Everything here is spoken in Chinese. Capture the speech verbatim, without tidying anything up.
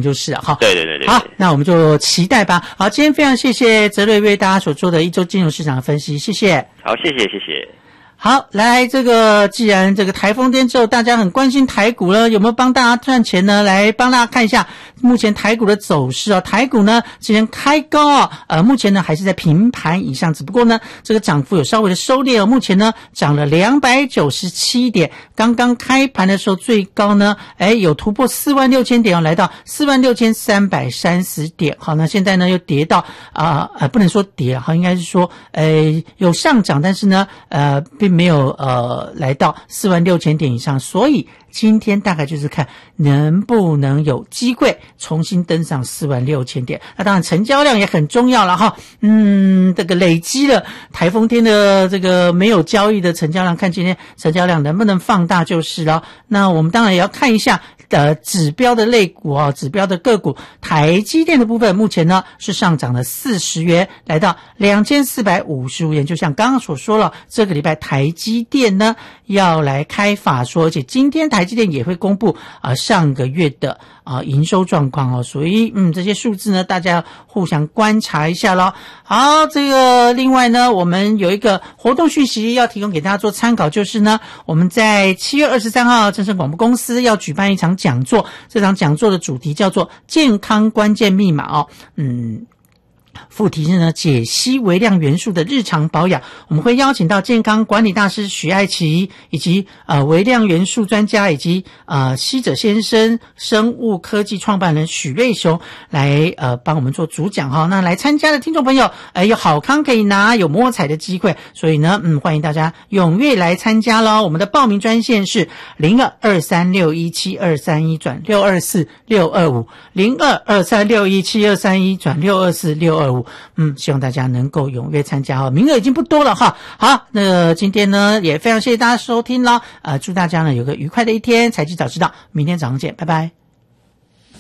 就是了哈。 对对对对。 好，那我们就期待吧。好，今天非常谢谢泽瑞为大家所做的一周金融市场的分析，谢谢。 好，谢谢谢谢。 好，来，这个既然这个台风天之后，大家很关心台股了，有没有帮大家赚钱呢？来帮大家看一下目前台股的走势啊。台股呢，之前开高啊，呃，目前呢还是在平盘以上，只不过呢，这个涨幅有稍微的收敛哦。目前呢，涨了两百九十七点，刚刚开盘的时候最高呢，哎，有突破四万六千点哦，来到四万六千三百三十点。好，那现在呢又跌到啊呃，不能说跌哈，应该是说呃有上涨，但是呢，呃，并没有呃来到四万六千点以上，所以今天大概就是看能不能有机会重新登上四万六千点。那当然成交量也很重要了哈。嗯，这个累积了台风天的这个没有交易的成交量，看今天成交量能不能放大就是了。那我们当然也要看一下呃指标的类股啊，指标的个股，台积电的部分目前呢是上涨了四十元，来到两千四百五十五元。就像刚刚所说了，这个礼拜台积电呢要来开法说，而且今天台积电也会公布啊、呃、上个月的啊、呃、营收状况哦，所以嗯这些数字呢大家互相观察一下咯。好，这个另外呢我们有一个活动讯息要提供给大家做参考，就是呢我们在七月二十三号正声广播公司要举办一场讲座，这场讲座的主题叫做健康关键密码哦，嗯。副题是呢，解析微量元素的日常保养。我们会邀请到健康管理大师许爱琪，以及呃微量元素专家，以及呃西者先生生物科技创办人许瑞雄来呃帮我们做主讲哈。那来参加的听众朋友，呃有好康可以拿，有摸彩的机会，所以呢，嗯欢迎大家踊跃来参加咯。我们的报名专线是零二二三六一七二三一转六二四六二五零二二三六一七二三一转六二四六二五。嗯，希望大家能够踊跃参加哈，名额已经不多了哈。好，那今天呢也非常谢谢大家收听了，呃，祝大家呢有个愉快的一天，财经早知道，明天早上见，拜拜。